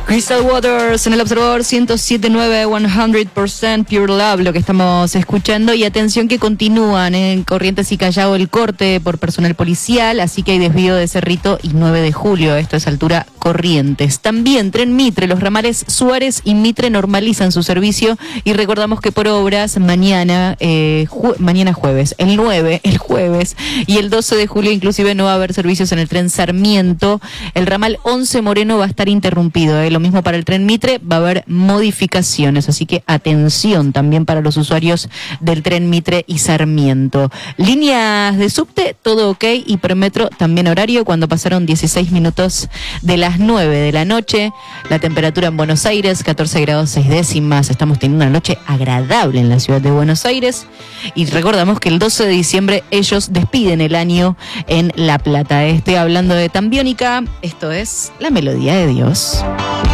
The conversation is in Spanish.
Crystal Waters en el Observador 107.9, 100% Pure Love, lo que estamos escuchando. Y atención que continúan en Corrientes y Callao el corte por personal policial, así que hay desvío de Cerrito y 9 de julio, esto es altura Corrientes. También Tren Mitre, los ramales Suárez y Mitre normalizan su servicio y recordamos que por obras mañana jueves, el 9, el jueves y el 12 de julio inclusive no va a haber servicios en el tren Sarmiento. El ramal 11 Moreno va a estar interrumpido, Lo mismo para el tren Mitre, va a haber modificaciones, así que atención también para los usuarios del tren Mitre y Sarmiento. Líneas de subte, todo ok, y premetro también horario cuando pasaron 16 minutos de las 9 de la noche. La temperatura en Buenos Aires, 14 grados 6 décimas. Estamos teniendo una noche agradable en la ciudad de Buenos Aires. Y recordamos que el 12 de diciembre ellos despiden el año en La Plata. Estoy hablando de Tambiónica. Esto es La Melodía de Dios.